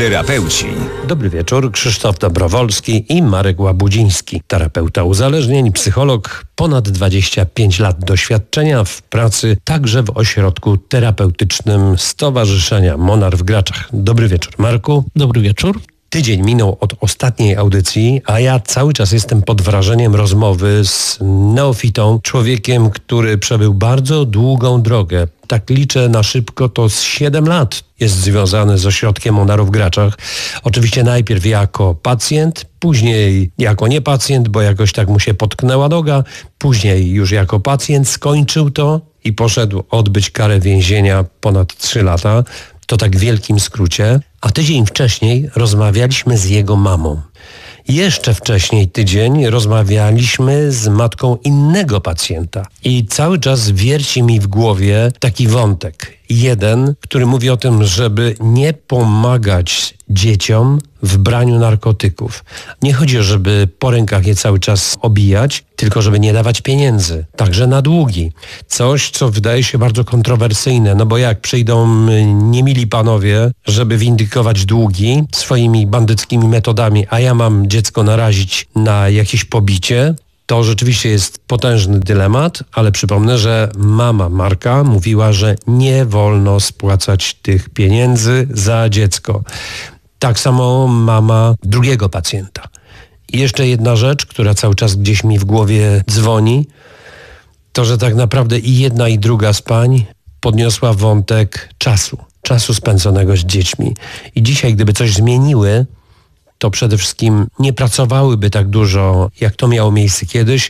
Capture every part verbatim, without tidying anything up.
Terapeuci. Dobry wieczór, Krzysztof Dobrowolski i Marek Łabudziński. Terapeuta uzależnień, psycholog, ponad dwadzieścia pięć lat doświadczenia w pracy, także w ośrodku terapeutycznym Stowarzyszenia Monar w Graczach. Dobry wieczór, Marku. Dobry wieczór. Tydzień minął od ostatniej audycji, a ja cały czas jestem pod wrażeniem rozmowy z neofitą, człowiekiem, który przebył bardzo długą drogę. Tak liczę na szybko, to z siedem lat jest związany z ośrodkiem Monarów w Graczach. Oczywiście najpierw jako pacjent, później jako niepacjent, bo jakoś tak mu się potknęła noga, później już jako pacjent skończył to i poszedł odbyć karę więzienia ponad trzy lata. To tak w wielkim skrócie. A tydzień wcześniej rozmawialiśmy z jego mamą. Jeszcze wcześniej tydzień rozmawialiśmy z matką innego pacjenta. I cały czas wierci mi w głowie taki wątek. Jeden, który mówi o tym, żeby nie pomagać dzieciom w braniu narkotyków. Nie chodzi o, żeby po rękach je cały czas obijać, tylko żeby nie dawać pieniędzy, także na długi. Coś, co wydaje się bardzo kontrowersyjne, no bo jak przyjdą niemili panowie, żeby windykować długi swoimi bandyckimi metodami, a ja mam dziecko narazić na jakieś pobicie, to rzeczywiście jest potężny dylemat, ale przypomnę, że mama Marka mówiła, że nie wolno spłacać tych pieniędzy za dziecko. Tak samo mama drugiego pacjenta. I jeszcze jedna rzecz, która cały czas gdzieś mi w głowie dzwoni, to, że tak naprawdę i jedna i druga z pań podniosła wątek czasu, czasu spędzonego z dziećmi. I dzisiaj, gdyby coś zmieniły, to przede wszystkim nie pracowałyby tak dużo, jak to miało miejsce kiedyś.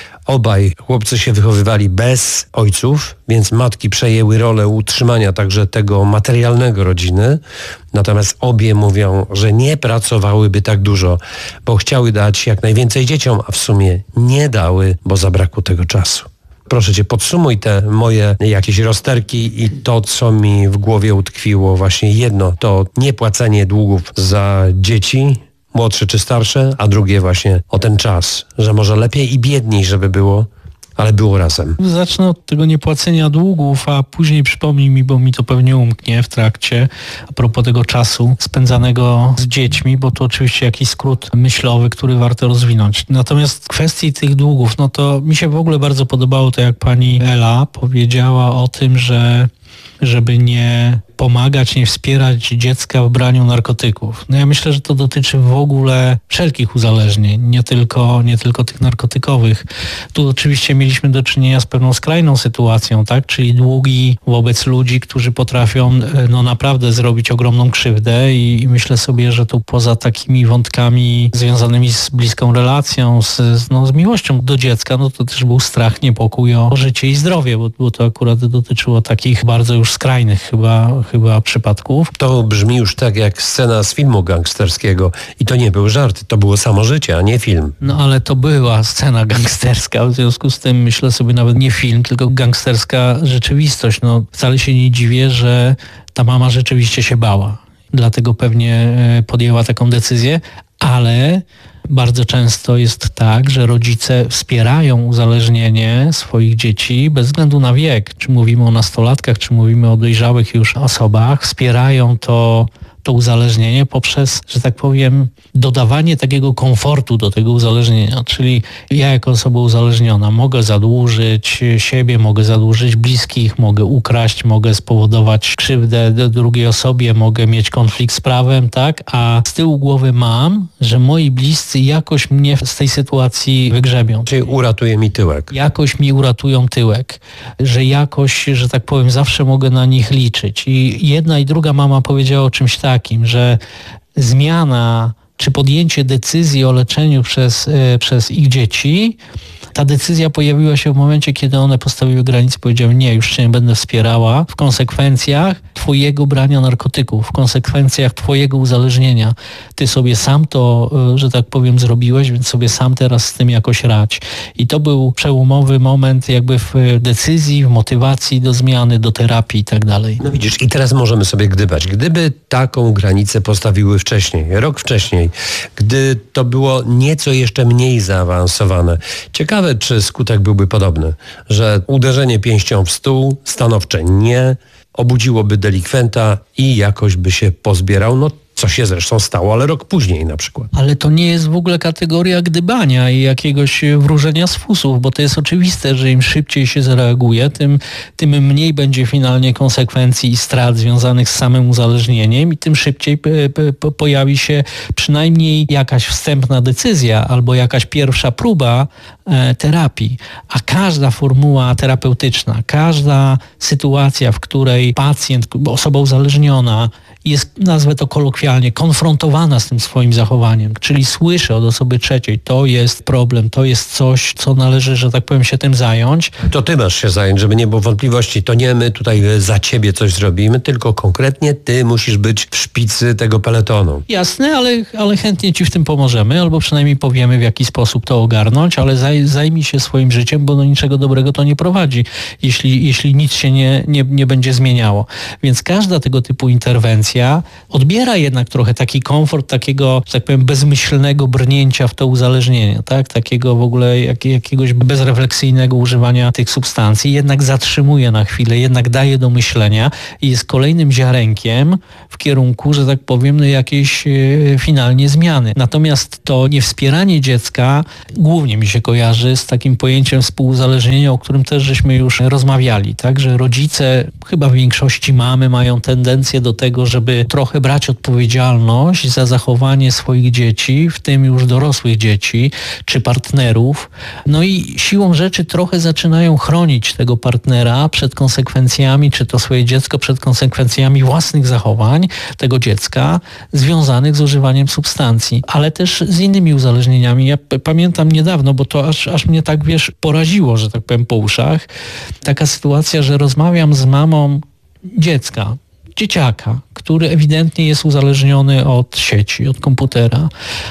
Obaj chłopcy się wychowywali bez ojców, więc matki przejęły rolę utrzymania także tego materialnego rodziny. Natomiast obie mówią, że nie pracowałyby tak dużo, bo chciały dać jak najwięcej dzieciom, a w sumie nie dały, bo zabrakło tego czasu. Proszę cię, podsumuj te moje jakieś rozterki i to, co mi w głowie utkwiło. Właśnie jedno to niepłacenie długów za dzieci, młodsze czy starsze, a drugie właśnie o ten czas, że może lepiej i biedniej, żeby było, ale było razem. Zacznę od tego niepłacenia długów, a później przypomnij mi, bo mi to pewnie umknie w trakcie, a propos tego czasu spędzanego z dziećmi, bo to oczywiście jakiś skrót myślowy, który warto rozwinąć. Natomiast w kwestii tych długów, no to mi się w ogóle bardzo podobało to, jak pani Ela powiedziała o tym, że żeby nie pomagać, nie wspierać dziecka w braniu narkotyków. No ja myślę, że to dotyczy w ogóle wszelkich uzależnień, nie tylko, nie tylko tych narkotykowych. Tu oczywiście mieliśmy do czynienia z pewną skrajną sytuacją, tak? Czyli długi wobec ludzi, którzy potrafią no naprawdę zrobić ogromną krzywdę i, i myślę sobie, że tu poza takimi wątkami związanymi z bliską relacją, z, no, z miłością do dziecka, no to też był strach, niepokój o życie i zdrowie, bo, bo to akurat dotyczyło takich bardzo już skrajnych chyba chyba przypadków. To brzmi już tak jak scena z filmu gangsterskiego i to nie był żart, to było samo życie, a nie film. No ale to była scena gangsterska, w związku z tym myślę sobie nawet nie film, tylko gangsterska rzeczywistość. No wcale się nie dziwię, że ta mama rzeczywiście się bała. Dlatego pewnie podjęła taką decyzję, ale bardzo często jest tak, że rodzice wspierają uzależnienie swoich dzieci bez względu na wiek. Czy mówimy o nastolatkach, czy mówimy o dojrzałych już osobach. Wspierają to, to uzależnienie poprzez, że tak powiem, dodawanie takiego komfortu do tego uzależnienia. Czyli ja jako osoba uzależniona mogę zadłużyć siebie, mogę zadłużyć bliskich, mogę ukraść, mogę spowodować krzywdę drugiej osobie, mogę mieć konflikt z prawem, tak? A z tyłu głowy mam, że moi bliscy jakoś mnie z tej sytuacji wygrzebią. Czyli uratuje mi tyłek. Jakoś mi uratują tyłek. Że jakoś, że tak powiem, zawsze mogę na nich liczyć. I jedna i druga mama powiedziała o czymś takim, że zmiana czy podjęcie decyzji o leczeniu przez, przez ich dzieci, ta decyzja pojawiła się w momencie, kiedy one postawiły granicę, powiedziały: nie, już cię nie będę wspierała w konsekwencjach twojego brania narkotyków, w konsekwencjach twojego uzależnienia. Ty sobie sam to, że tak powiem, zrobiłeś, więc sobie sam teraz z tym jakoś radź. I to był przełomowy moment jakby w decyzji, w motywacji do zmiany, do terapii i tak dalej. No widzisz, i teraz możemy sobie gdybać. Gdyby taką granicę postawiły wcześniej, rok wcześniej, gdy to było nieco jeszcze mniej zaawansowane, ciekawe, czy skutek byłby podobny, że uderzenie pięścią w stół, stanowcze nie, obudziłoby delikwenta i jakoś by się pozbierał. No co się zresztą stało, ale rok później na przykład. Ale to nie jest w ogóle kategoria gdybania i jakiegoś wróżenia z fusów, bo to jest oczywiste, że im szybciej się zareaguje, tym, tym mniej będzie finalnie konsekwencji i strat związanych z samym uzależnieniem i tym szybciej p- p- pojawi się przynajmniej jakaś wstępna decyzja albo jakaś pierwsza próba e, terapii. A każda formuła terapeutyczna, każda sytuacja, w której pacjent, osoba uzależniona jest, nazwę to kolokwialnie, konfrontowana z tym swoim zachowaniem, czyli słyszy od osoby trzeciej, to jest problem, to jest coś, co należy, że tak powiem, się tym zająć. To ty masz się zająć, żeby nie było wątpliwości. To nie my tutaj za ciebie coś zrobimy, tylko konkretnie ty musisz być w szpicy tego peletonu. Jasne, ale, ale chętnie ci w tym pomożemy, albo przynajmniej powiemy, w jaki sposób to ogarnąć, ale zaj, zajmij się swoim życiem, bo do niczego dobrego to nie prowadzi, jeśli, jeśli nic się nie, nie, nie będzie zmieniało. Więc każda tego typu interwencja odbiera jednak trochę taki komfort takiego, że tak powiem, bezmyślnego brnięcia w to uzależnienie, tak? Takiego w ogóle jak, jakiegoś bezrefleksyjnego używania tych substancji, jednak zatrzymuje na chwilę, jednak daje do myślenia i jest kolejnym ziarenkiem w kierunku, że tak powiem, no jakiejś e, finalnie zmiany. Natomiast to niewspieranie dziecka głównie mi się kojarzy z takim pojęciem współuzależnienia, o którym też żeśmy już rozmawiali, tak? Że rodzice, chyba w większości mamy, mają tendencję do tego, że żeby trochę brać odpowiedzialność za zachowanie swoich dzieci, w tym już dorosłych dzieci czy partnerów. No i siłą rzeczy trochę zaczynają chronić tego partnera przed konsekwencjami, czy to swoje dziecko przed konsekwencjami własnych zachowań tego dziecka związanych z używaniem substancji, ale też z innymi uzależnieniami. Ja p- pamiętam niedawno, bo to aż, aż mnie tak, wiesz, poraziło, że tak powiem, po uszach. Taka sytuacja, że rozmawiam z mamą dziecka, dzieciaka, który ewidentnie jest uzależniony od sieci, od komputera.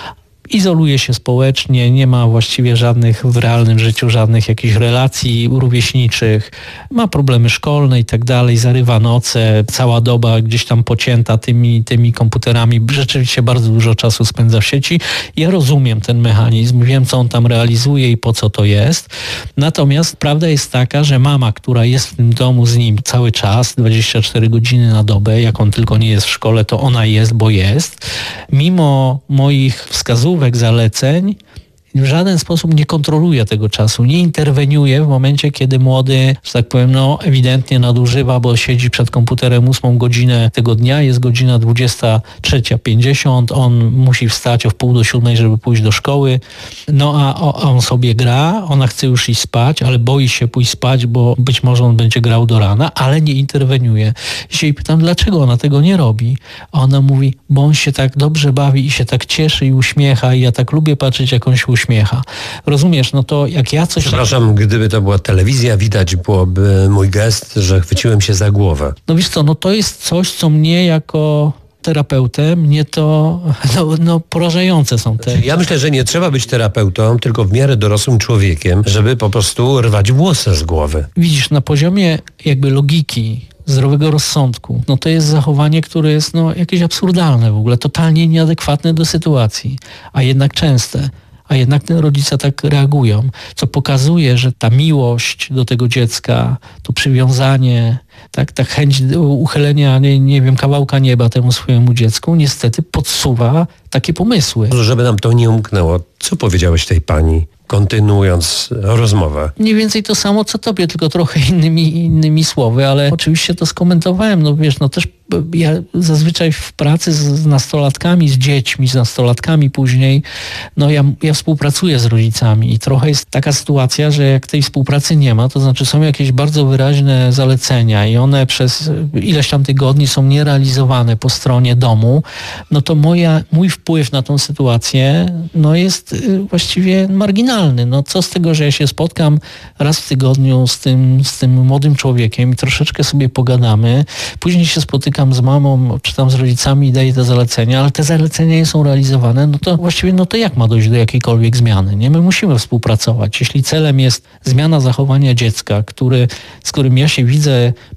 Izoluje się społecznie, nie ma właściwie żadnych w realnym życiu, żadnych jakichś relacji rówieśniczych, ma problemy szkolne i tak dalej, zarywa noce, cała doba gdzieś tam pocięta tymi, tymi komputerami, rzeczywiście bardzo dużo czasu spędza w sieci. Ja rozumiem ten mechanizm, wiem, co on tam realizuje i po co to jest. Natomiast prawda jest taka, że mama, która jest w tym domu z nim cały czas, dwadzieścia cztery godziny na dobę, jak on tylko nie jest w szkole, to ona jest, bo jest. Mimo moich wskazówek, zaleceń, w żaden sposób nie kontroluje tego czasu, nie interweniuje w momencie, kiedy młody, że tak powiem, no ewidentnie nadużywa, bo siedzi przed komputerem ósmą godzinę tego dnia, jest godzina dwudziesta trzecia pięćdziesiąt, on musi wstać o wpół do siódmej, żeby pójść do szkoły, no a, a on sobie gra, ona chce już iść spać, ale boi się pójść spać, bo być może on będzie grał do rana, ale nie interweniuje. I się jej pytam, dlaczego ona tego nie robi? A ona mówi, bo on się tak dobrze bawi i się tak cieszy i uśmiecha i ja tak lubię patrzeć, jak on się uśmiecha. Rozumiesz, no to jak ja coś... Przepraszam, gdyby to była telewizja, widać byłoby mój gest, że chwyciłem się za głowę. No wiesz co, no to jest coś, co mnie jako terapeutę, mnie to no, no, porażające są te... Ja myślę, że nie trzeba być terapeutą, tylko w miarę dorosłym człowiekiem, żeby po prostu rwać włosy z głowy. Widzisz, na poziomie jakby logiki, zdrowego rozsądku, no to jest zachowanie, które jest no jakieś absurdalne w ogóle, totalnie nieadekwatne do sytuacji, a jednak częste. A jednak te rodzice tak reagują, co pokazuje, że ta miłość do tego dziecka, to przywiązanie, tak, ta chęć uchylenia, nie, nie wiem, kawałka nieba temu swojemu dziecku niestety podsuwa takie pomysły. Żeby nam to nie umknęło, co powiedziałeś tej pani, kontynuując rozmowę? Mniej więcej to samo co tobie, tylko trochę innymi, innymi słowy, ale oczywiście to skomentowałem, no wiesz, no też ja zazwyczaj w pracy z, z nastolatkami, z dziećmi, z nastolatkami później, no ja, ja współpracuję z rodzicami i trochę jest taka sytuacja, że jak tej współpracy nie ma, to znaczy są jakieś bardzo wyraźne zalecenia i one przez ileś tam tygodni są nierealizowane po stronie domu, no to moja, mój wpływ na tą sytuację no jest właściwie marginalny. No co z tego, że ja się spotkam raz w tygodniu z tym, z tym młodym człowiekiem i troszeczkę sobie pogadamy, później się spotykam z mamą, czy tam z rodzicami i daję te zalecenia, ale te zalecenia nie są realizowane, no to właściwie no to jak ma dojść do jakiejkolwiek zmiany? Nie? My musimy współpracować. Jeśli celem jest zmiana zachowania dziecka, który, z którym ja się widzę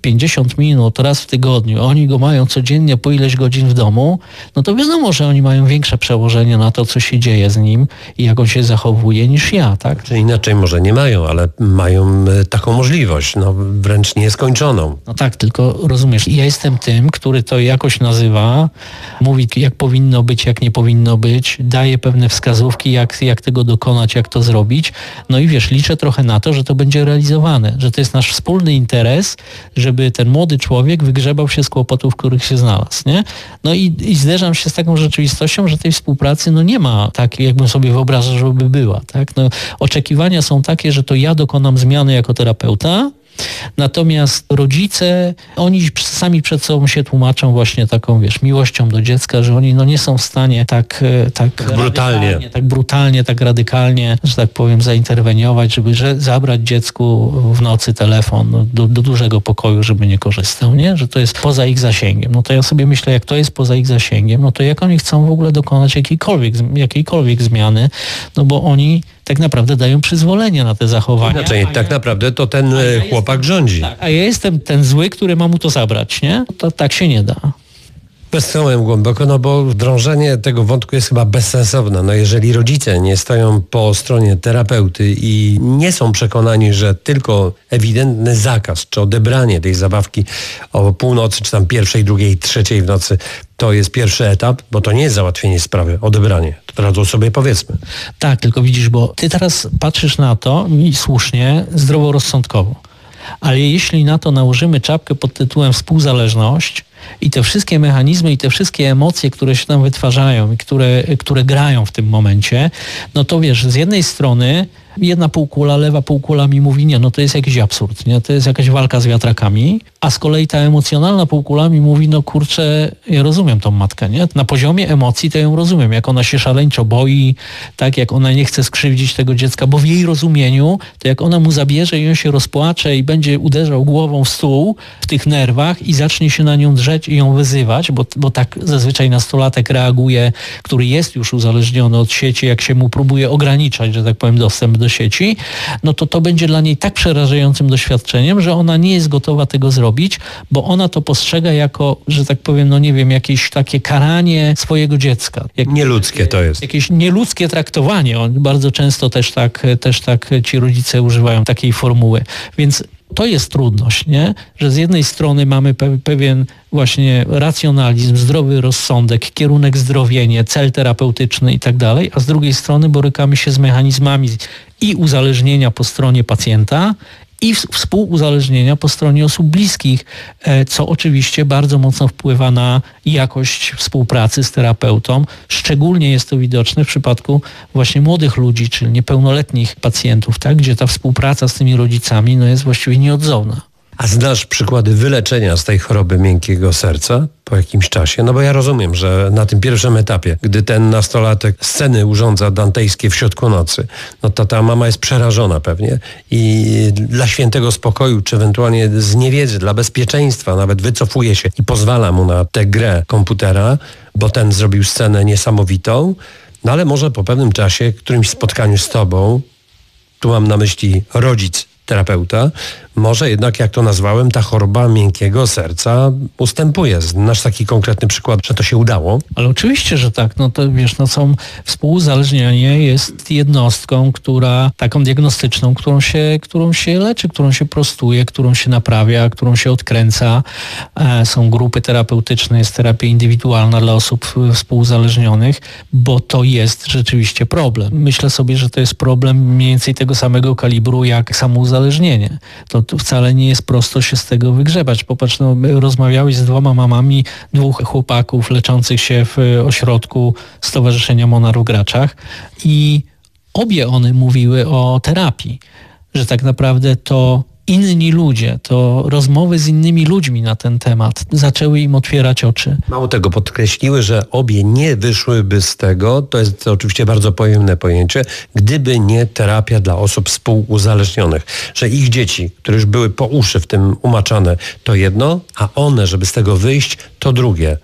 pięćdziesiąt minut raz w tygodniu, oni go mają codziennie po ileś godzin w domu, no to wiadomo, że oni mają większe przełożenie na to, co się dzieje z nim i jak on się zachowuje niż ja, tak? Czy inaczej może nie mają, ale mają taką możliwość, no wręcz nieskończoną. No tak, tylko rozumiesz, ja jestem tym, który to jakoś nazywa, mówi jak powinno być, jak nie powinno być, daje pewne wskazówki, jak, jak tego dokonać, jak to zrobić. No i wiesz, liczę trochę na to, że to będzie realizowane, że to jest nasz wspólny interes, żeby ten młody człowiek wygrzebał się z kłopotów, w których się znalazł, nie? No i, i zderzam się z taką rzeczywistością, że tej współpracy no nie ma takiej, jakbym sobie wyobrażał, żeby była, tak? No, oczekiwania są takie, że to ja dokonam zmiany jako terapeuta, natomiast rodzice, oni sami przed sobą się tłumaczą właśnie taką, wiesz, miłością do dziecka, że oni no nie są w stanie tak, tak, tak brutalnie, tak brutalnie, tak radykalnie, że tak powiem, zainterweniować, żeby że zabrać dziecku w nocy telefon do, do dużego pokoju, żeby nie korzystał, nie? Że to jest poza ich zasięgiem. No to ja sobie myślę, jak to jest poza ich zasięgiem, no to jak oni chcą w ogóle dokonać jakiejkolwiek, jakiejkolwiek zmiany, no bo oni tak naprawdę dają przyzwolenie na te zachowania. Inaczej, tak ja, naprawdę to ten ja chłopak jestem, rządzi. Tak, a ja jestem ten zły, który ma mu to zabrać, nie? To tak się nie da. Westchnąłem głęboko, no bo drążenie tego wątku jest chyba bezsensowne. No jeżeli rodzice nie stoją po stronie terapeuty i nie są przekonani, że tylko ewidentny zakaz czy odebranie tej zabawki o północy, czy tam pierwszej, drugiej, trzeciej w nocy, to jest pierwszy etap, bo to nie jest załatwienie sprawy, odebranie. To radzą sobie powiedzmy. Tak, tylko widzisz, bo ty teraz patrzysz na to i słusznie, zdroworozsądkowo. Ale jeśli na to nałożymy czapkę pod tytułem współzależność i te wszystkie mechanizmy i te wszystkie emocje, które się tam wytwarzają i które, które grają w tym momencie, no to wiesz, z jednej strony jedna półkula, lewa półkula mi mówi, nie, no to jest jakiś absurd, nie? To jest jakaś walka z wiatrakami, a z kolei ta emocjonalna półkula mi mówi, no kurczę, ja rozumiem tą matkę, nie? Na poziomie emocji to ją rozumiem, jak ona się szaleńczo boi, tak, jak ona nie chce skrzywdzić tego dziecka, bo w jej rozumieniu, to jak ona mu zabierze i on się rozpłacze i będzie uderzał głową w stół w tych nerwach i zacznie się na nią drzeć i ją wyzywać, bo, bo tak zazwyczaj nastolatek reaguje, który jest już uzależniony od sieci, jak się mu próbuje ograniczać, że tak powiem, dostęp do sieci, no to to będzie dla niej tak przerażającym doświadczeniem, że ona nie jest gotowa tego zrobić, bo ona to postrzega jako, że tak powiem, no nie wiem, jakieś takie karanie swojego dziecka. Jak, nieludzkie to jest. Jakieś nieludzkie traktowanie. On bardzo często też tak, też tak ci rodzice używają takiej formuły. Więc to jest trudność, nie? Że z jednej strony mamy pe- pewien właśnie racjonalizm, zdrowy rozsądek, kierunek zdrowienie, cel terapeutyczny i tak dalej, a z drugiej strony borykamy się z mechanizmami i uzależnienia po stronie pacjenta i współuzależnienia po stronie osób bliskich, co oczywiście bardzo mocno wpływa na jakość współpracy z terapeutą. Szczególnie jest to widoczne w przypadku właśnie młodych ludzi, czyli niepełnoletnich pacjentów, tak, gdzie ta współpraca z tymi rodzicami no, jest właściwie nieodzowna. A znasz przykłady wyleczenia z tej choroby miękkiego serca po jakimś czasie? No bo ja rozumiem, że na tym pierwszym etapie, gdy ten nastolatek sceny urządza dantejskie w środku nocy, no to ta mama jest przerażona pewnie i dla świętego spokoju, czy ewentualnie z niewiedzy, dla bezpieczeństwa nawet wycofuje się i pozwala mu na tę grę komputera, bo ten zrobił scenę niesamowitą, no ale może po pewnym czasie, którymś spotkaniu z tobą, tu mam na myśli rodzic terapeuta, może jednak, jak to nazwałem, ta choroba miękkiego serca ustępuje. Znasz taki konkretny przykład, że to się udało? Ale oczywiście, że tak. No to wiesz, no są współuzależnienie jest jednostką, która, taką diagnostyczną, którą się, którą się leczy, którą się prostuje, którą się naprawia, którą się odkręca. E, są grupy terapeutyczne, jest terapia indywidualna dla osób współuzależnionych, bo to jest rzeczywiście problem. Myślę sobie, że to jest problem mniej więcej tego samego kalibru jak samouzależnienie. To to wcale nie jest prosto się z tego wygrzebać. Popatrz, no, rozmawiałeś z dwoma mamami dwóch chłopaków leczących się w ośrodku Stowarzyszenia Monar w Graczach i obie one mówiły o terapii, że tak naprawdę to inni ludzie, to rozmowy z innymi ludźmi na ten temat zaczęły im otwierać oczy. Mało tego, podkreśliły, że obie nie wyszłyby z tego, to jest oczywiście bardzo pojemne pojęcie, gdyby nie terapia dla osób współuzależnionych. Że ich dzieci, które już były po uszy w tym umaczane, to jedno, a one, żeby z tego wyjść, to drugie.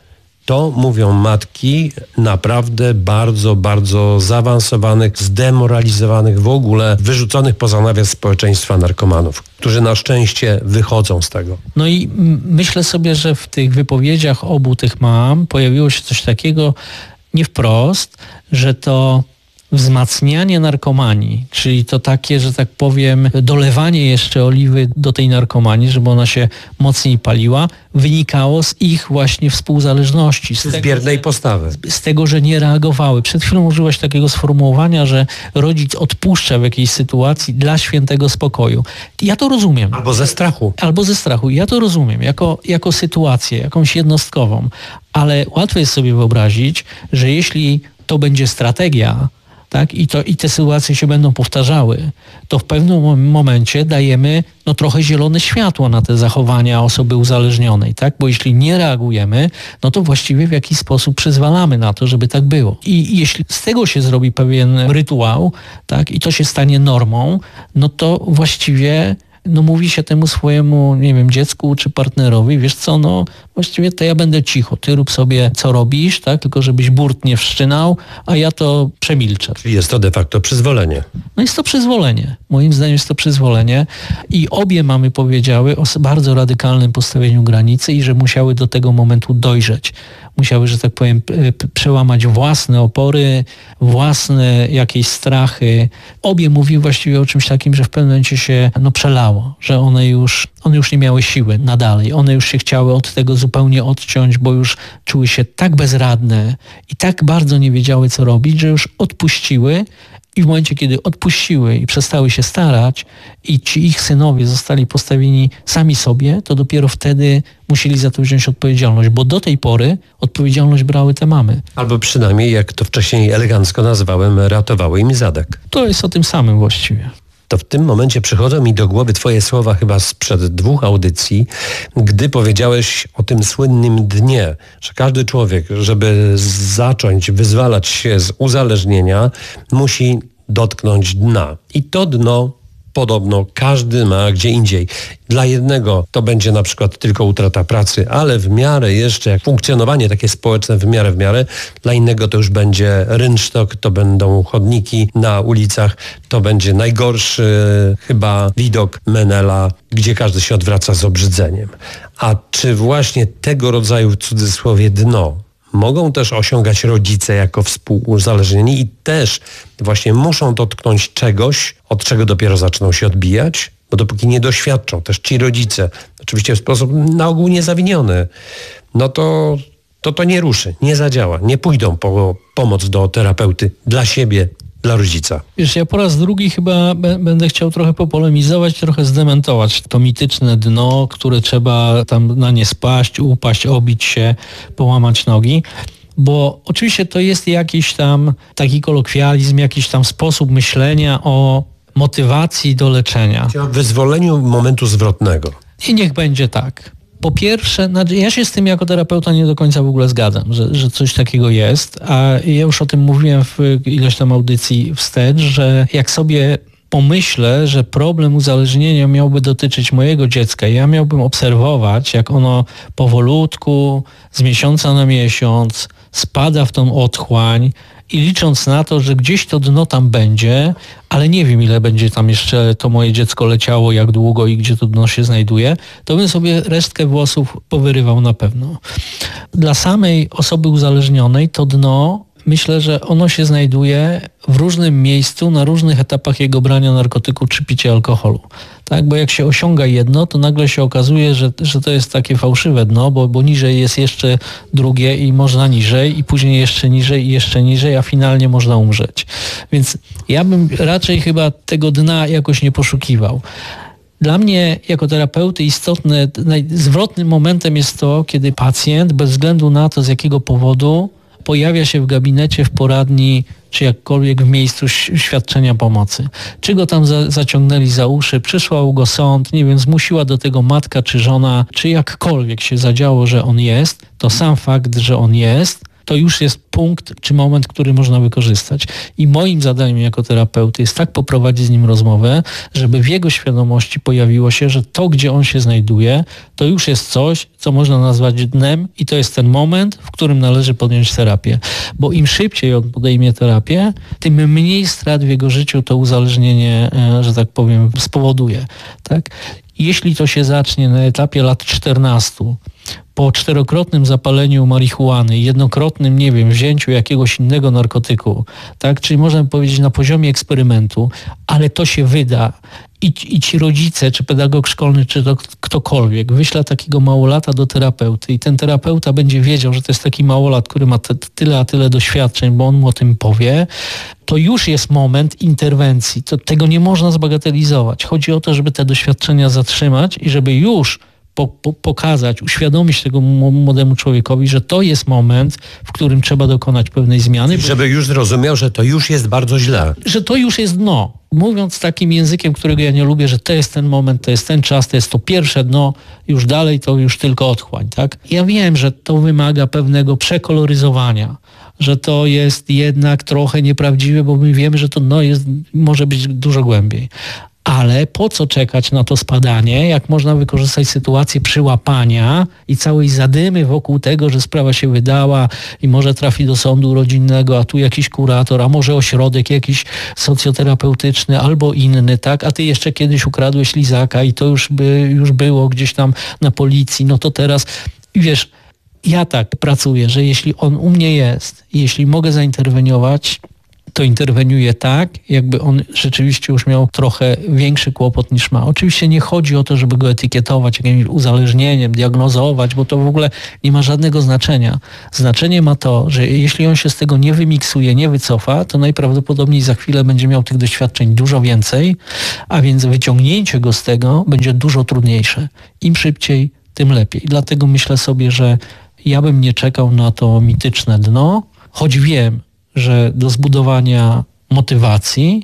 To mówią matki naprawdę bardzo, bardzo zaawansowanych, zdemoralizowanych, w ogóle wyrzuconych poza nawias społeczeństwa narkomanów, którzy na szczęście wychodzą z tego. No i m- myślę sobie, że w tych wypowiedziach obu tych mam pojawiło się coś takiego nie wprost, że to wzmacnianie narkomanii, czyli to takie, że tak powiem, dolewanie jeszcze oliwy do tej narkomanii, żeby ona się mocniej paliła, wynikało z ich właśnie współzależności. Z, z biernej tego, postawy. Z tego, że nie reagowały. Przed chwilą użyłaś takiego sformułowania, że rodzic odpuszcza w jakiejś sytuacji dla świętego spokoju. Ja to rozumiem. Albo ze strachu. Albo ze strachu. Ja to rozumiem jako, jako sytuację, jakąś jednostkową. Ale łatwo jest sobie wyobrazić, że jeśli to będzie strategia, tak, i, to, i te sytuacje się będą powtarzały, to w pewnym momencie dajemy no, trochę zielone światło na te zachowania osoby uzależnionej, tak? Bo jeśli nie reagujemy, no to właściwie w jakiś sposób przyzwalamy na to, żeby tak było. I jeśli z tego się zrobi pewien rytuał, tak, i to się stanie normą, no to właściwie no mówi się temu swojemu, nie wiem, dziecku czy partnerowi, wiesz co, no właściwie to ja będę cicho, ty rób sobie co robisz, tak, tylko żebyś burt nie wszczynał, a ja to przemilczę. Czyli jest to de facto przyzwolenie. No jest to przyzwolenie. Moim zdaniem jest to przyzwolenie i obie mamy powiedziały o bardzo radykalnym postawieniu granicy i że musiały do tego momentu dojrzeć. Musiały, że tak powiem, przełamać własne opory, własne jakieś strachy. Obie mówiły właściwie o czymś takim, że w pewnym momencie się no, przelało, że one już, one już nie miały siły na dalej. One już się chciały od tego zupełnie odciąć, bo już czuły się tak bezradne i tak bardzo nie wiedziały, co robić, że już odpuściły. I w momencie, kiedy odpuściły i przestały się starać i ci ich synowie zostali postawieni sami sobie, to dopiero wtedy musieli za to wziąć odpowiedzialność, bo do tej pory odpowiedzialność brały te mamy. Albo przynajmniej, jak to wcześniej elegancko nazwałem, ratowały im zadek. To jest o tym samym właściwie. To w tym momencie przychodzą mi do głowy twoje słowa chyba sprzed dwóch audycji, gdy powiedziałeś o tym słynnym dnie, że każdy człowiek, żeby zacząć wyzwalać się z uzależnienia, musi dotknąć dna. I to dno podobno każdy ma gdzie indziej. Dla jednego to będzie na przykład tylko utrata pracy, ale w miarę jeszcze jak funkcjonowanie takie społeczne w miarę w miarę. Dla innego to już będzie rynsztok, to będą chodniki na ulicach, to będzie najgorszy chyba widok Menela, gdzie każdy się odwraca z obrzydzeniem. A czy właśnie tego rodzaju w cudzysłowie dno mogą też osiągać rodzice jako współuzależnieni i też właśnie muszą dotknąć czegoś, od czego dopiero zaczną się odbijać? Bo dopóki nie doświadczą też ci rodzice, oczywiście w sposób na ogół niezawiniony, no to to, to nie ruszy, nie zadziała, nie pójdą po pomoc do terapeuty dla siebie, dla rodzica. Wiesz, ja po raz drugi chyba b- będę chciał trochę popolemizować, trochę zdementować to mityczne dno, które trzeba tam na nie spaść, upaść, obić się, połamać nogi. Bo oczywiście to jest jakiś tam taki kolokwializm, jakiś tam sposób myślenia o motywacji do leczenia. O wyzwoleniu momentu zwrotnego. I niech będzie tak. Po pierwsze, ja się z tym jako terapeuta nie do końca w ogóle zgadzam, że, że coś takiego jest, a ja już o tym mówiłem w ileś tam audycji wstecz, że jak sobie pomyślę, że problem uzależnienia miałby dotyczyć mojego dziecka i ja miałbym obserwować, jak ono powolutku, z miesiąca na miesiąc spada w tą otchłań i licząc na to, że gdzieś to dno tam będzie, ale nie wiem, ile będzie tam jeszcze to moje dziecko leciało, jak długo i gdzie to dno się znajduje, to bym sobie resztkę włosów powyrywał na pewno. Dla samej osoby uzależnionej to dno, myślę, że ono się znajduje w różnym miejscu, na różnych etapach jego brania narkotyku czy picia alkoholu. Tak, bo jak się osiąga jedno, to nagle się okazuje, że, że to jest takie fałszywe dno, bo, bo niżej jest jeszcze drugie i można niżej i później jeszcze niżej i jeszcze niżej, a finalnie można umrzeć. Więc ja bym raczej chyba tego dna jakoś nie poszukiwał. Dla mnie jako terapeuty istotne, zwrotnym momentem jest to, kiedy pacjent bez względu na to, z jakiego powodu pojawia się w gabinecie, w poradni, czy jakkolwiek w miejscu świadczenia pomocy. Czy go tam za, zaciągnęli za uszy, przysłał go sąd, nie wiem, zmusiła do tego matka czy żona, czy jakkolwiek się zadziało, że on jest, to sam fakt, że on jest, to już jest punkt czy moment, który można wykorzystać. I moim zadaniem jako terapeuty jest tak poprowadzić z nim rozmowę, żeby w jego świadomości pojawiło się, że to, gdzie on się znajduje, to już jest coś, co można nazwać dnem i to jest ten moment, w którym należy podjąć terapię. Bo im szybciej on podejmie terapię, tym mniej strat w jego życiu to uzależnienie, że tak powiem, spowoduje. Tak? Jeśli to się zacznie na etapie lat czternastu, po czterokrotnym zapaleniu marihuany, jednokrotnym, nie wiem, wzięciu jakiegoś innego narkotyku, tak, czyli można powiedzieć na poziomie eksperymentu, ale to się wyda i, i ci rodzice, czy pedagog szkolny, czy to ktokolwiek wyśle takiego małolata do terapeuty i ten terapeuta będzie wiedział, że to jest taki małolat, który ma te, tyle a tyle doświadczeń, bo on mu o tym powie, to już jest moment interwencji. To, tego nie można zbagatelizować. Chodzi o to, żeby te doświadczenia zatrzymać i żeby już Po, po, pokazać, uświadomić tego młodemu człowiekowi, że to jest moment, w którym trzeba dokonać pewnej zmiany. Żeby już zrozumiał, że to już jest bardzo źle. Że to już jest dno. Mówiąc takim językiem, którego ja nie lubię, że to jest ten moment, to jest ten czas, to jest to pierwsze dno, już dalej to już tylko otchłań. Tak? Ja wiem, że to wymaga pewnego przekoloryzowania, że to jest jednak trochę nieprawdziwe, bo my wiemy, że to dno jest, może być dużo głębiej. Ale po co czekać na to spadanie, jak można wykorzystać sytuację przyłapania i całej zadymy wokół tego, że sprawa się wydała i może trafi do sądu rodzinnego, a tu jakiś kurator, a może ośrodek jakiś socjoterapeutyczny albo inny, tak? A ty jeszcze kiedyś ukradłeś lizaka i to już by już było gdzieś tam na policji, no to teraz, wiesz, ja tak pracuję, że jeśli on u mnie jest, jeśli mogę zainterweniować, to interweniuje tak, jakby on rzeczywiście już miał trochę większy kłopot niż ma. Oczywiście nie chodzi o to, żeby go etykietować jakimś uzależnieniem, diagnozować, bo to w ogóle nie ma żadnego znaczenia. Znaczenie ma to, że jeśli on się z tego nie wymiksuje, nie wycofa, to najprawdopodobniej za chwilę będzie miał tych doświadczeń dużo więcej, a więc wyciągnięcie go z tego będzie dużo trudniejsze. Im szybciej, tym lepiej. Dlatego myślę sobie, że ja bym nie czekał na to mityczne dno, choć wiem, że do zbudowania motywacji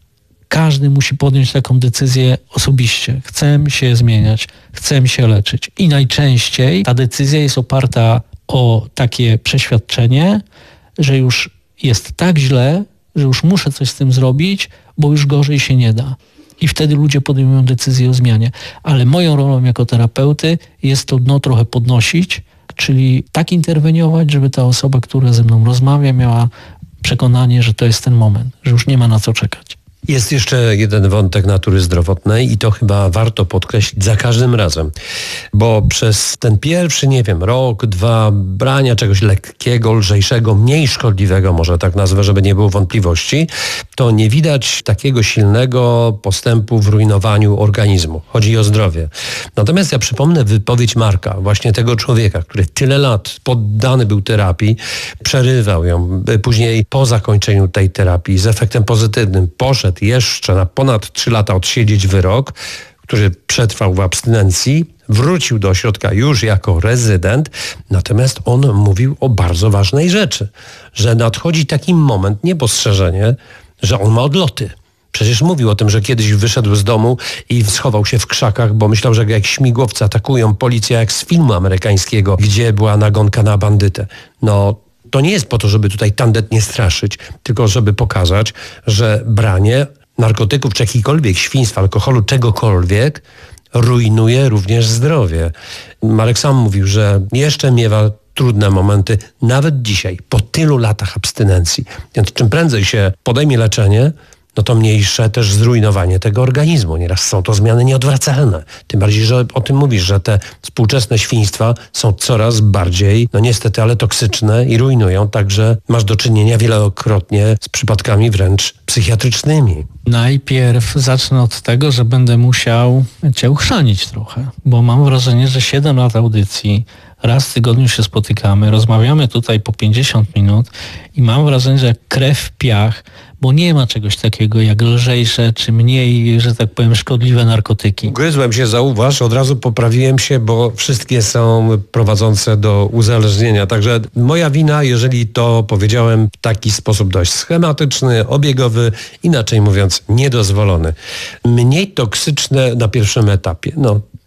każdy musi podjąć taką decyzję osobiście. Chcę się zmieniać, chcę się leczyć. I najczęściej ta decyzja jest oparta o takie przeświadczenie, że już jest tak źle, że już muszę coś z tym zrobić, bo już gorzej się nie da. I wtedy ludzie podejmują decyzję o zmianie. Ale moją rolą jako terapeuty jest to dno trochę podnosić, czyli tak interweniować, żeby ta osoba, która ze mną rozmawia, miała przekonanie, że to jest ten moment, że już nie ma na co czekać. Jest jeszcze jeden wątek natury zdrowotnej i to chyba warto podkreślić za każdym razem, bo przez ten pierwszy, nie wiem, rok, dwa brania czegoś lekkiego, lżejszego, mniej szkodliwego, może tak nazwę, żeby nie było wątpliwości, to nie widać takiego silnego postępu w rujnowaniu organizmu. Chodzi o zdrowie. Natomiast ja przypomnę wypowiedź Marka, właśnie tego człowieka, który tyle lat poddany był terapii, przerywał ją, później po zakończeniu tej terapii z efektem pozytywnym poszedł jeszcze na ponad trzy lata odsiedzieć wyrok, który przetrwał w abstynencji, wrócił do ośrodka już jako rezydent, natomiast on mówił o bardzo ważnej rzeczy, że nadchodzi taki moment, niepostrzeżenie, że on ma odloty. Przecież mówił o tym, że kiedyś wyszedł z domu i schował się w krzakach, bo myślał, że jak śmigłowce atakują policję jak z filmu amerykańskiego, gdzie była nagonka na bandytę. No, to nie jest po to, żeby tutaj tandetnie straszyć, tylko żeby pokazać, że branie narkotyków czy jakikolwiek świństwa, alkoholu, czegokolwiek rujnuje również zdrowie. Marek sam mówił, że jeszcze miewa trudne momenty, nawet dzisiaj, po tylu latach abstynencji. Więc czym prędzej się podejmie leczenie, no to mniejsze też zrujnowanie tego organizmu. Nieraz są to zmiany nieodwracalne. Tym bardziej, że o tym mówisz, że te współczesne świństwa są coraz bardziej, no niestety, ale toksyczne i rujnują. Także masz do czynienia wielokrotnie z przypadkami wręcz psychiatrycznymi. Najpierw zacznę od tego, że będę musiał cię uchrzanić trochę, bo mam wrażenie, że siedem lat audycji, raz w tygodniu się spotykamy, rozmawiamy tutaj po pięćdziesiąt minut i mam wrażenie, że jak krew w piach, bo nie ma czegoś takiego jak lżejsze czy mniej, że tak powiem, szkodliwe narkotyki. Ugryzłem się, zauważ, od razu poprawiłem się, bo wszystkie są prowadzące do uzależnienia. Także moja wina, jeżeli to powiedziałem w taki sposób dość schematyczny, obiegowy, inaczej mówiąc niedozwolony. Mniej toksyczne na pierwszym etapie. No,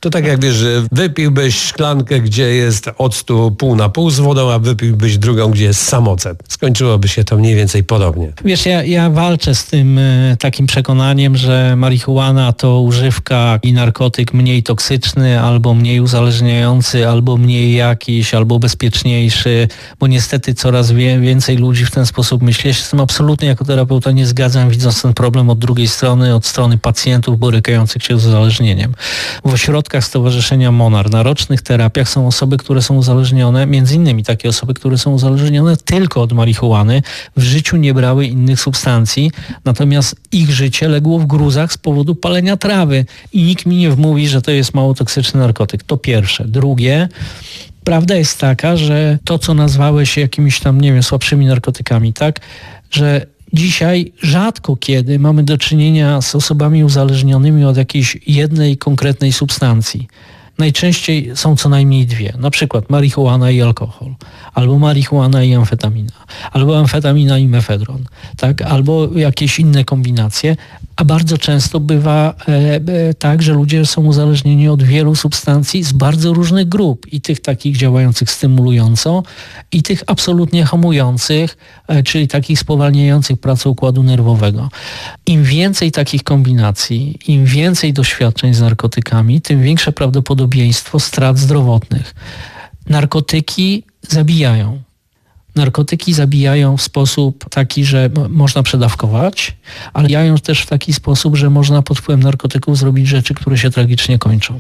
To tak jak wiesz, że wypiłbyś szklankę, gdzie jest octu pół na pół z wodą, a wypiłbyś drugą, gdzie jest sam ocet. Skończyłoby się to mniej więcej podobnie. Wiesz, ja, ja walczę z tym e, takim przekonaniem, że marihuana to używka i narkotyk mniej toksyczny, albo mniej uzależniający, albo mniej jakiś, albo bezpieczniejszy, bo niestety coraz wie, więcej ludzi w ten sposób myśli. Ja się z tym absolutnie jako terapeuta nie zgadzam, widząc ten problem od drugiej strony, od strony pacjentów borykających się z uzależnieniem. W ośrodkach Stowarzyszenia Monar na rocznych terapiach są osoby, które są uzależnione, między innymi takie osoby, które są uzależnione tylko od marihuany, w życiu nie brały innych substancji, natomiast ich życie legło w gruzach z powodu palenia trawy i nikt mi nie wmówi, że to jest mało toksyczny narkotyk. To pierwsze. Drugie, prawda jest taka, że to, co nazwałeś jakimiś tam, nie wiem, słabszymi narkotykami, tak, że dzisiaj rzadko kiedy mamy do czynienia z osobami uzależnionymi od jakiejś jednej konkretnej substancji. Najczęściej są co najmniej dwie, na przykład marihuana i alkohol, albo marihuana i amfetamina, albo amfetamina i mefedron, tak? Albo jakieś inne kombinacje, a bardzo często bywa e, e, tak, że ludzie są uzależnieni od wielu substancji z bardzo różnych grup i tych takich działających stymulująco i tych absolutnie hamujących, e, czyli takich spowalniających pracę układu nerwowego. Im więcej takich kombinacji, im więcej doświadczeń z narkotykami, tym większe prawdopodobieństwo strat zdrowotnych. Narkotyki zabijają. Narkotyki zabijają w sposób taki, że można przedawkować, ale zabijają też w taki sposób, że można pod wpływem narkotyków zrobić rzeczy, które się tragicznie kończą.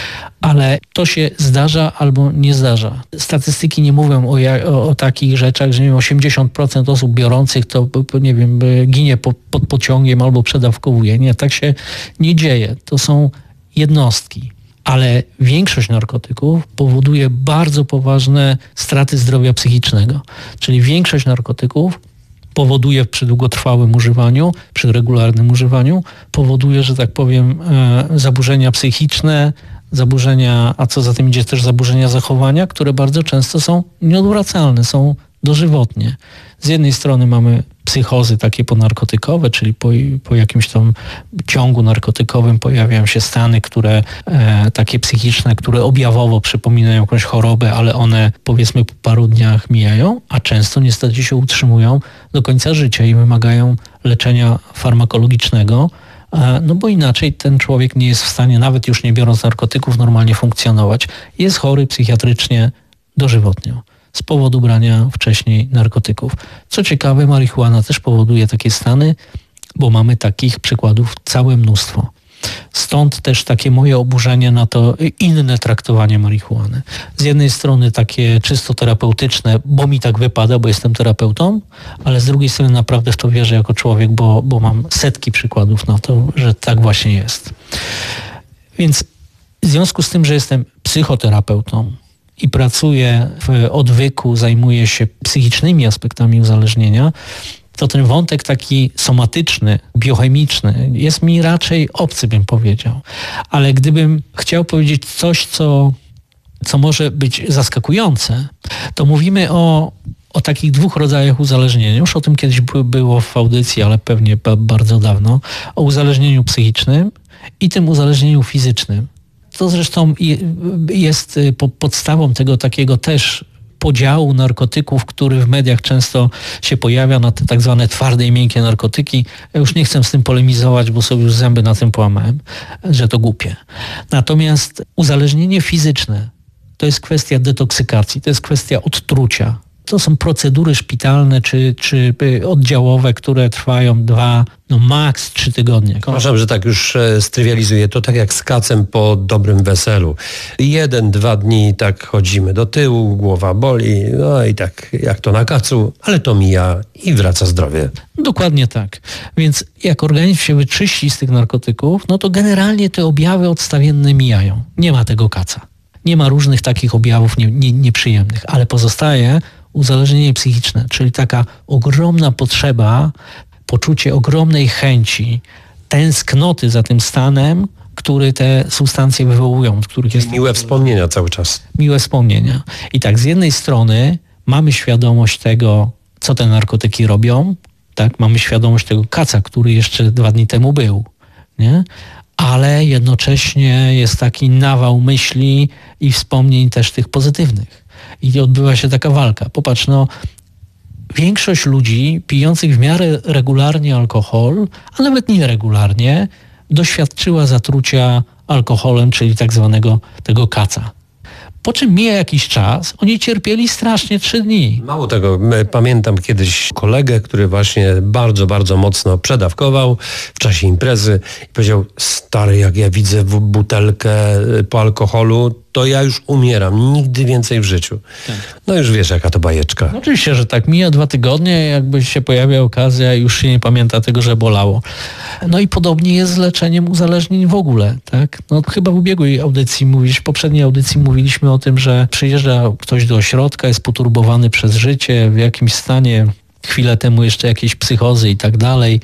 Ale to się zdarza albo nie zdarza. Statystyki nie mówią o, o, o takich rzeczach, że nie wiem, osiemdziesiąt procent osób biorących to, nie wiem, ginie po, pod pociągiem albo przedawkowuje. Nie, tak się nie dzieje. To są jednostki. Ale większość narkotyków powoduje bardzo poważne straty zdrowia psychicznego. Czyli większość narkotyków powoduje przy długotrwałym używaniu, przy regularnym używaniu, powoduje, że tak powiem, e, zaburzenia psychiczne, zaburzenia, a co za tym idzie też zaburzenia zachowania, które bardzo często są nieodwracalne, są dożywotnie. Z jednej strony mamy psychozy takie ponarkotykowe, czyli po, po jakimś tam ciągu narkotykowym pojawiają się stany, które e, takie psychiczne, które objawowo przypominają jakąś chorobę, ale one powiedzmy po paru dniach mijają, a często niestety się utrzymują do końca życia i wymagają leczenia farmakologicznego, e, no bo inaczej ten człowiek nie jest w stanie, nawet już nie biorąc narkotyków, normalnie funkcjonować. Jest chory psychiatrycznie dożywotnio z powodu brania wcześniej narkotyków. Co ciekawe, marihuana też powoduje takie stany, bo mamy takich przykładów całe mnóstwo. Stąd też takie moje oburzenie na to inne traktowanie marihuany. Z jednej strony takie czysto terapeutyczne, bo mi tak wypada, bo jestem terapeutą, ale z drugiej strony naprawdę w to wierzę jako człowiek, bo, bo mam setki przykładów na to, że tak właśnie jest. Więc w związku z tym, że jestem psychoterapeutą, i pracuję w odwyku, zajmuję się psychicznymi aspektami uzależnienia, to ten wątek taki somatyczny, biochemiczny jest mi raczej obcy, bym powiedział. Ale gdybym chciał powiedzieć coś, co, co może być zaskakujące, to mówimy o, o takich dwóch rodzajach uzależnienia. Już o tym kiedyś było w audycji, ale pewnie bardzo dawno. O uzależnieniu psychicznym i tym uzależnieniu fizycznym. To zresztą jest podstawą tego takiego też podziału narkotyków, który w mediach często się pojawia na te tak zwane twarde i miękkie narkotyki. Ja już nie chcę z tym polemizować, bo sobie już zęby na tym połamałem, że to głupie. Natomiast uzależnienie fizyczne to jest kwestia detoksykacji, to jest kwestia odtrucia. To są procedury szpitalne czy, czy oddziałowe, które trwają dwa, no maks trzy tygodnie. Przepraszam, że tak już e, strywializuję. To tak jak z kacem po dobrym weselu. Jeden, dwa dni tak chodzimy do tyłu, głowa boli, no i tak jak to na kacu, ale to mija i wraca zdrowie. Dokładnie tak. Więc jak organizm się wyczyści z tych narkotyków, no to generalnie te objawy odstawienne mijają. Nie ma tego kaca. Nie ma różnych takich objawów nie, nie, nieprzyjemnych, ale pozostaje uzależnienie psychiczne, czyli taka ogromna potrzeba, poczucie ogromnej chęci, tęsknoty za tym stanem, który te substancje wywołują. Od których jest miłe wspomnienia cały czas. Miłe wspomnienia. I tak z jednej strony mamy świadomość tego, co te narkotyki robią, tak? Mamy świadomość tego kaca, który jeszcze dwa dni temu był, nie? ale jednocześnie jest taki nawał myśli i wspomnień też tych pozytywnych. I odbywa się taka walka. Popatrz, no większość ludzi pijących w miarę regularnie alkohol, a nawet nieregularnie, doświadczyła zatrucia alkoholem, czyli tak zwanego tego kaca. Po czym mija jakiś czas, oni cierpieli strasznie trzy dni. Mało tego, pamiętam kiedyś kolegę, który właśnie bardzo, bardzo mocno przedawkował w czasie imprezy i powiedział: stary, jak ja widzę butelkę po alkoholu, to ja już umieram, nigdy więcej w życiu. Tak. No już wiesz, jaka to bajeczka. No oczywiście, że tak, mija dwa tygodnie, jakby się pojawia okazja, już się nie pamięta tego, że bolało. No i podobnie jest z leczeniem uzależnień w ogóle, tak? No chyba w ubiegłej audycji mówiliśmy, w poprzedniej audycji mówiliśmy o tym, że przyjeżdża ktoś do ośrodka, jest poturbowany przez życie, w jakimś stanie, chwilę temu jeszcze jakieś psychozy i tak dalej,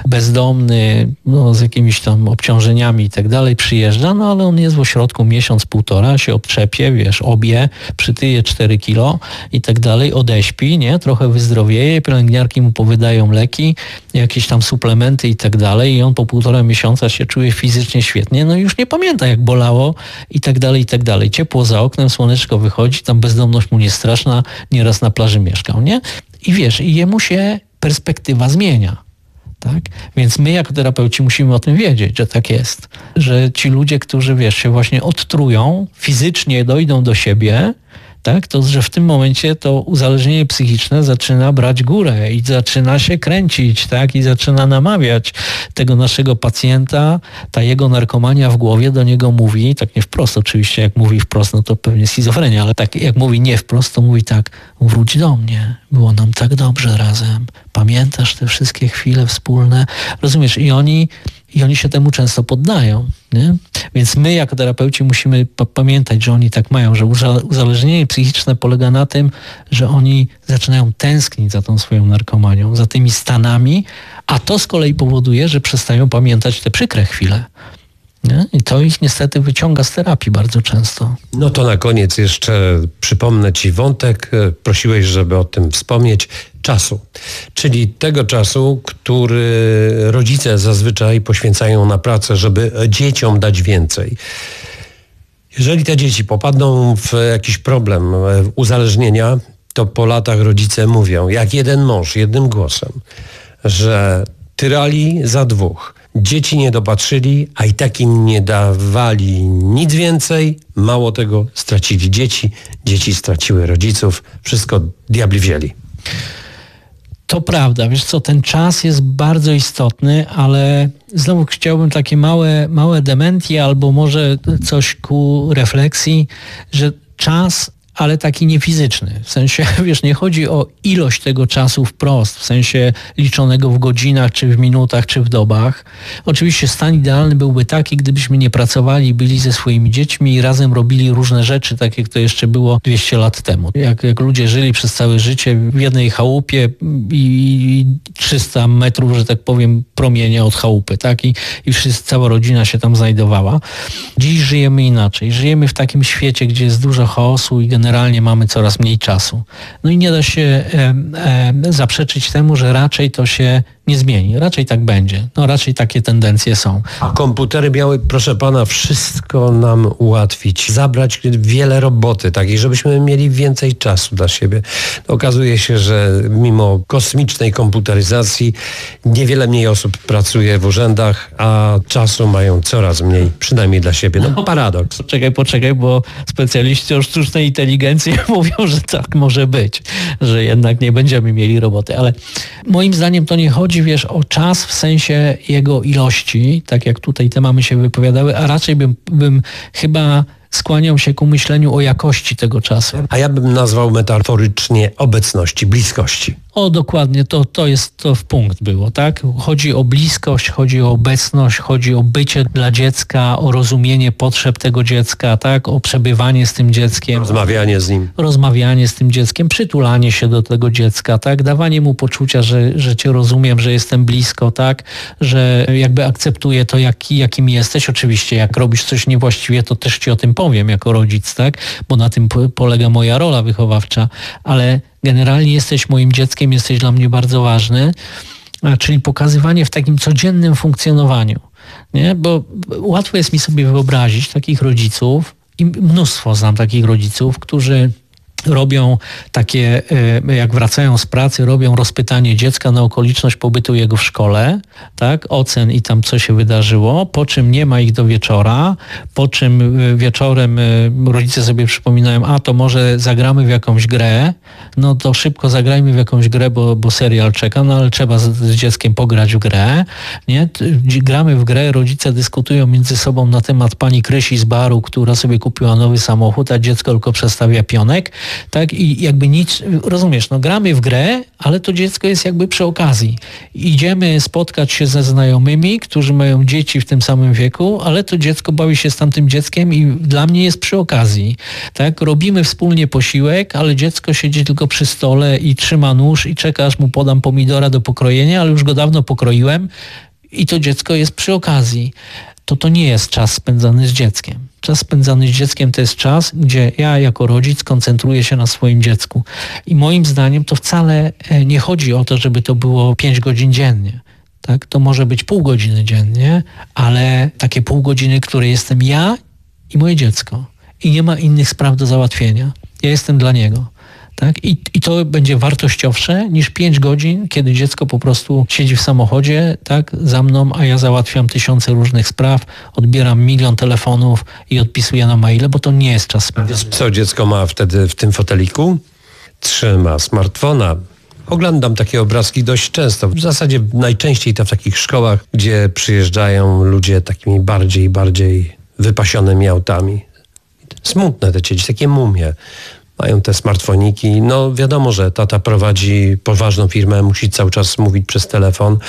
bezdomny, no, z jakimiś tam obciążeniami i tak dalej przyjeżdża, no ale on jest w ośrodku miesiąc, półtora, się obtrzepie, wiesz, obie, przytyje cztery kilo i tak dalej, odeśpi, nie, trochę wyzdrowieje, pielęgniarki mu powydają leki, jakieś tam suplementy i tak dalej i on po półtora miesiąca się czuje fizycznie świetnie, no i już nie pamięta jak bolało i tak dalej, i tak dalej. Ciepło za oknem, słoneczko wychodzi, tam bezdomność mu nie straszna, nieraz na plaży mieszkał, nie? I wiesz, i jemu się perspektywa zmienia, tak? Więc my jako terapeuci musimy o tym wiedzieć, że tak jest. Że ci ludzie, którzy, wiesz, się właśnie odtrują, fizycznie dojdą do siebie, tak? To, że w tym momencie to uzależnienie psychiczne zaczyna brać górę i zaczyna się kręcić, tak? I zaczyna namawiać tego naszego pacjenta, ta jego narkomania w głowie do niego mówi, tak nie wprost oczywiście, jak mówi wprost, no to pewnie schizofrenia, ale tak jak mówi nie wprost, to mówi tak: wróć do mnie, było nam tak dobrze razem, pamiętasz te wszystkie chwile wspólne, rozumiesz? I oni I oni się temu często poddają, nie? Więc my jako terapeuci musimy pa- pamiętać, że oni tak mają, że uza- uzależnienie psychiczne polega na tym, że oni zaczynają tęsknić za tą swoją narkomanią, za tymi stanami, a to z kolei powoduje, że przestają pamiętać te przykre chwile. Nie? I to ich niestety wyciąga z terapii bardzo często. No to na koniec jeszcze przypomnę Ci wątek, prosiłeś, żeby o tym wspomnieć, czasu. Czyli tego czasu, który rodzice zazwyczaj poświęcają na pracę, żeby dzieciom dać więcej. Jeżeli te dzieci popadną w jakiś problem uzależnienia, to po latach rodzice mówią, jak jeden mąż, jednym głosem, że tyrali za dwóch. Dzieci nie dopatrzyli, a i tak im nie dawali nic więcej. Mało tego, stracili dzieci, dzieci straciły rodziców. Wszystko diabli wzięli. To prawda, wiesz co, ten czas jest bardzo istotny, ale znowu chciałbym takie małe, małe dementi albo może coś ku refleksji, że czas, ale taki niefizyczny. W sensie, wiesz, nie chodzi o ilość tego czasu wprost, w sensie liczonego w godzinach, czy w minutach, czy w dobach. Oczywiście stan idealny byłby taki, gdybyśmy nie pracowali, byli ze swoimi dziećmi i razem robili różne rzeczy, tak jak to jeszcze było dwieście lat temu. Jak, jak ludzie żyli przez całe życie w jednej chałupie i trzysta metrów, że tak powiem, promienia od chałupy, tak? I, i wszyscy, cała rodzina się tam znajdowała. Dziś żyjemy inaczej. Żyjemy w takim świecie, gdzie jest dużo chaosu i generalnie Generalnie mamy coraz mniej czasu. No i nie da się e, e, zaprzeczyć temu, że raczej to się nie zmieni. Raczej tak będzie. No raczej takie tendencje są. A komputery miały, proszę pana, wszystko nam ułatwić. Zabrać wiele roboty takiej, żebyśmy mieli więcej czasu dla siebie. No, okazuje się, że mimo kosmicznej komputeryzacji niewiele mniej osób pracuje w urzędach, a czasu mają coraz mniej, przynajmniej dla siebie. No paradoks. Poczekaj, poczekaj, bo specjaliści od sztucznej inteligencji mówią, że tak może być, że jednak nie będziemy mieli roboty. Ale moim zdaniem to nie chodzi, wiesz, o czas w sensie jego ilości, tak jak tutaj te mamy się wypowiadały, a raczej bym, bym chyba skłaniał się ku myśleniu o jakości tego czasu. A ja bym nazwał metaforycznie obecności, bliskości. O, dokładnie, to, to jest, to w punkt było, tak? Chodzi o bliskość, chodzi o obecność, chodzi o bycie dla dziecka, o rozumienie potrzeb tego dziecka, tak? O przebywanie z tym dzieckiem. Rozmawianie z nim. Rozmawianie z tym dzieckiem, przytulanie się do tego dziecka, tak? Dawanie mu poczucia, że, że cię rozumiem, że jestem blisko, tak? Że jakby akceptuję to, jaki, jakim jesteś. Oczywiście, jak robisz coś niewłaściwie, to też ci o tym powiem jako rodzic, tak? Bo na tym po, polega moja rola wychowawcza, ale generalnie jesteś moim dzieckiem, jesteś dla mnie bardzo ważny, czyli pokazywanie w takim codziennym funkcjonowaniu. Nie? Bo łatwo jest mi sobie wyobrazić takich rodziców, i mnóstwo znam takich rodziców, którzy robią takie, jak wracają z pracy, robią rozpytanie dziecka na okoliczność pobytu jego w szkole, tak, ocen i tam co się wydarzyło, po czym nie ma ich do wieczora, po czym wieczorem rodzice sobie przypominają, a to może zagramy w jakąś grę, no to szybko zagrajmy w jakąś grę, bo, bo serial czeka, no ale trzeba z, z dzieckiem pograć w grę, nie? Gramy w grę, rodzice dyskutują między sobą na temat pani Krysi z baru, która sobie kupiła nowy samochód, a dziecko tylko przestawia pionek, tak, i jakby nic, rozumiesz, no gramy w grę, ale to dziecko jest jakby przy okazji. Idziemy spotkać się ze znajomymi, którzy mają dzieci w tym samym wieku, ale to dziecko bawi się z tamtym dzieckiem i dla mnie jest przy okazji, tak, robimy wspólnie posiłek, ale dziecko siedzi tylko przy stole i trzyma nóż i czeka, aż mu podam pomidora do pokrojenia, ale już go dawno pokroiłem i to dziecko jest przy okazji. To to nie jest czas spędzany z dzieckiem. Czas spędzany z dzieckiem to jest czas, gdzie ja jako rodzic koncentruję się na swoim dziecku. I moim zdaniem to wcale nie chodzi o to, żeby to było pięć godzin dziennie. Tak? To może być pół godziny dziennie, ale takie pół godziny, które jestem ja i moje dziecko. I nie ma innych spraw do załatwienia. Ja jestem dla niego. Tak? I, I to będzie wartościowsze niż pięć godzin, kiedy dziecko po prostu siedzi w samochodzie, tak, za mną, a ja załatwiam tysiące różnych spraw, odbieram milion telefonów i odpisuję na maile, bo to nie jest czas spędzony. Co dziecko ma wtedy w tym foteliku? Trzyma smartfona. Oglądam takie obrazki dość często. W zasadzie najczęściej to w takich szkołach, gdzie przyjeżdżają ludzie takimi bardziej i bardziej wypasionymi autami. Smutne te dzieci, takie mumie. Mają te smartfoniki. No wiadomo, że tata prowadzi poważną firmę, musi cały czas mówić przez telefon,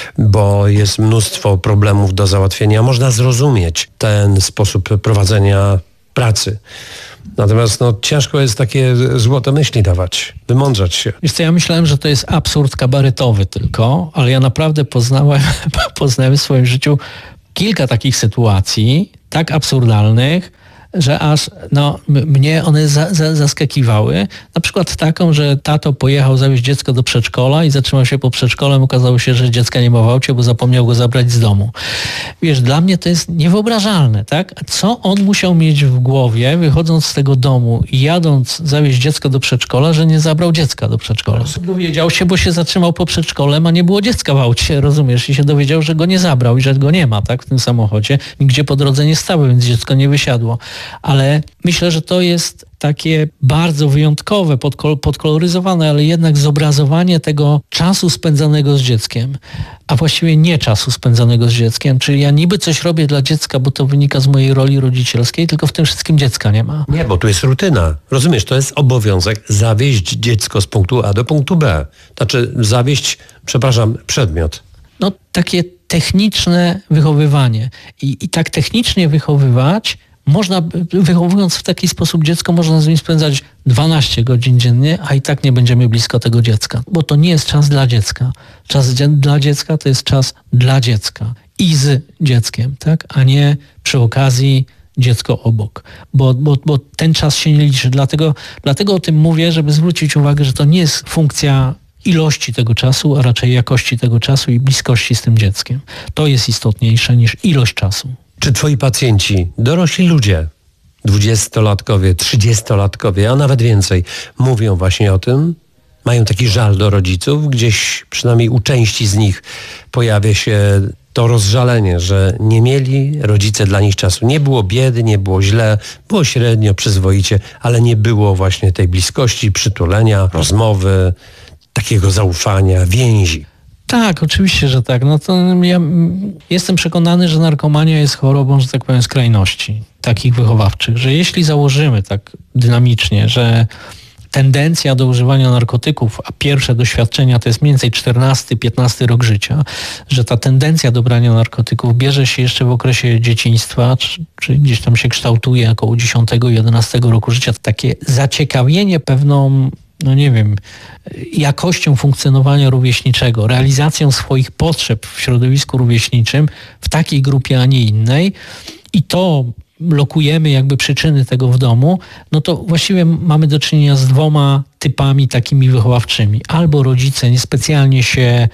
bo jest mnóstwo problemów do załatwienia. Można zrozumieć ten sposób prowadzenia pracy. Natomiast no, ciężko jest takie złote myśli dawać, wymądrzać się. Wiesz co, ja myślałem, że to jest absurd kabaretowy tylko, ale ja naprawdę poznałem, poznałem w swoim życiu kilka takich sytuacji, tak absurdalnych, że aż no, m- mnie one za, za, zaskakiwały. Na przykład taką, że tato pojechał zawieźć dziecko do przedszkola i zatrzymał się po przedszkolem. Okazało się, że dziecka nie ma w aucie, bo zapomniał go zabrać z domu. Wiesz, dla mnie to jest niewyobrażalne, tak? Co on musiał mieć w głowie, wychodząc z tego domu i jadąc zawieźć dziecko do przedszkola, że nie zabrał dziecka do przedszkola. Dowiedział się, bo się zatrzymał po przedszkolem, a nie było dziecka w aucie, rozumiesz? I się dowiedział, że go nie zabrał i że go nie ma, tak? W tym samochodzie, nigdzie po drodze nie stały, więc dziecko nie wysiadło. Ale myślę, że to jest takie bardzo wyjątkowe, podkol- podkoloryzowane, ale jednak zobrazowanie tego czasu spędzanego z dzieckiem, a właściwie nie czasu spędzanego z dzieckiem. Czyli ja niby coś robię dla dziecka, bo to wynika z mojej roli rodzicielskiej, tylko w tym wszystkim dziecka nie ma. Nie, bo tu jest rutyna. Rozumiesz, to jest obowiązek zawieźć dziecko z punktu A do punktu B. Znaczy zawieźć, przepraszam, przedmiot. No takie techniczne wychowywanie. I, i tak technicznie wychowywać można, wychowując w taki sposób dziecko, można z nim spędzać dwanaście godzin dziennie, a i tak nie będziemy blisko tego dziecka, bo to nie jest czas dla dziecka. Czas dla dziecka to jest czas dla dziecka i z dzieckiem, tak, a nie przy okazji dziecko obok, bo, bo, bo ten czas się nie liczy. Dlatego, dlatego o tym mówię, żeby zwrócić uwagę, że to nie jest funkcja ilości tego czasu, a raczej jakości tego czasu i bliskości z tym dzieckiem. To jest istotniejsze niż ilość czasu. Czy twoi pacjenci, dorośli ludzie, dwudziestolatkowie, trzydziestolatkowie, a nawet więcej, mówią właśnie o tym? Mają taki żal do rodziców? Gdzieś przynajmniej u części z nich pojawia się to rozżalenie, że nie mieli rodzice dla nich czasu. Nie było biedy, nie było źle, było średnio, przyzwoicie, ale nie było właśnie tej bliskości, przytulenia, rozmowy, takiego zaufania, więzi. Tak, oczywiście, że tak. No to ja jestem przekonany, że narkomania jest chorobą, że tak powiem, skrajności takich wychowawczych, że jeśli założymy tak dynamicznie, że tendencja do używania narkotyków, a pierwsze doświadczenia to jest mniej więcej czternasty piętnasty rok życia, że ta tendencja do brania narkotyków bierze się jeszcze w okresie dzieciństwa, czy, czy gdzieś tam się kształtuje około dziesiątego jedenastego roku życia. Takie zaciekawienie pewną, no nie wiem, jakością funkcjonowania rówieśniczego, realizacją swoich potrzeb w środowisku rówieśniczym w takiej grupie, a nie innej i to lokujemy jakby przyczyny tego w domu, no to właściwie mamy do czynienia z dwoma typami takimi wychowawczymi. Albo rodzice niespecjalnie się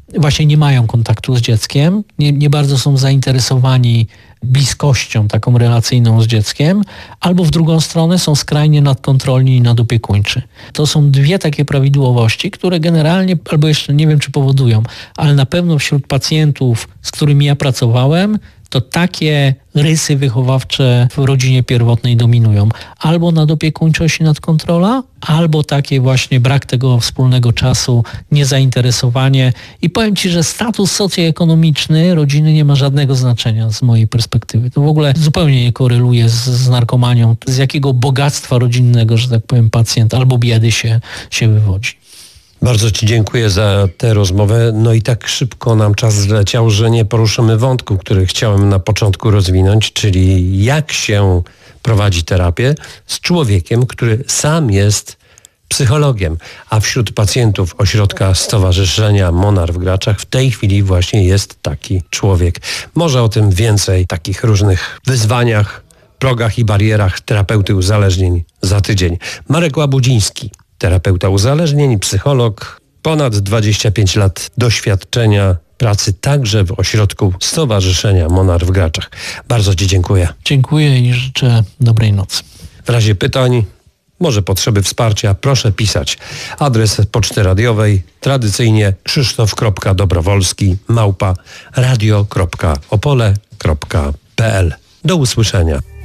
właśnie nie mają kontaktu z dzieckiem, nie, nie bardzo są zainteresowani bliskością taką relacyjną z dzieckiem, albo w drugą stronę są skrajnie nadkontrolni i nadopiekuńczy. To są dwie takie prawidłowości, które generalnie, albo jeszcze nie wiem czy powodują, ale na pewno wśród pacjentów, z którymi ja pracowałem, to takie rysy wychowawcze w rodzinie pierwotnej dominują. Albo nadopiekuńczość i nadkontrola, albo takie właśnie brak tego wspólnego czasu, niezainteresowanie. I powiem Ci, że status socjoekonomiczny rodziny nie ma żadnego znaczenia z mojej perspektywy. To w ogóle zupełnie nie koreluje z, z narkomanią, z jakiego bogactwa rodzinnego, że tak powiem, pacjent albo biedy się, się wywodzi. Bardzo Ci dziękuję za tę rozmowę. No i tak szybko nam czas zleciał, że nie poruszymy wątku, który chciałem na początku rozwinąć, czyli jak się prowadzi terapię z człowiekiem, który sam jest psychologiem, a wśród pacjentów ośrodka Stowarzyszenia Monar w Graczach w tej chwili właśnie jest taki człowiek. Może o tym więcej, takich różnych wyzwaniach, progach i barierach terapeuty uzależnień za tydzień. Marek Łabudziński, terapeuta uzależnień, psycholog, ponad dwadzieścia pięć lat doświadczenia pracy także w ośrodku Stowarzyszenia Monar w Graczach. Bardzo Ci dziękuję. Dziękuję i życzę dobrej nocy. W razie pytań, może potrzeby wsparcia, proszę pisać. Adres poczty radiowej tradycyjnie krzysztof.dobrowolski małpa radio kropka opole kropka p l. Do usłyszenia.